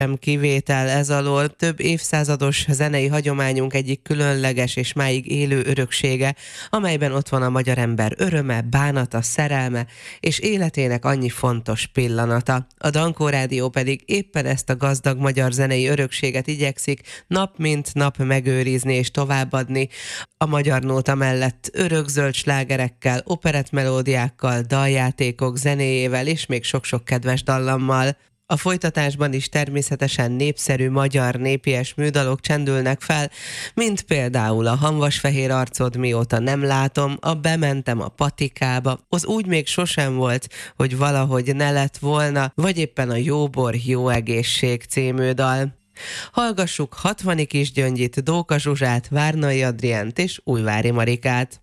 sem kivétel ez alól. Több évszázados zenei hagyományunk egyik különleges és máig élő öröksége, amelyben ott van a magyar ember öröme, bánata, szerelme és életének annyi fontos pillanata. A Dankó Rádió pedig éppen ezt a gazdag magyar zenei örökséget igyekszik nap mint nap megőrizni és továbbadni. A magyar nóta mellett örökzöld slágerekkel, operettmelódiákkal, daljátékok zenéjével és még sok-sok kedves dallammal. A folytatásban is természetesen népszerű magyar népies műdalok csendülnek fel, mint például a Hamvasfehér arcod, mióta nem látom, a Bementem a patikába, az Úgy még sosem volt, hogy valahogy ne lett volna, vagy éppen a Jóbor, jó egészség című dal. Hallgassuk 60 Kisgyöngyit, Dóka Zsuzsát, Várnai Adriánt és Újvári Marikát.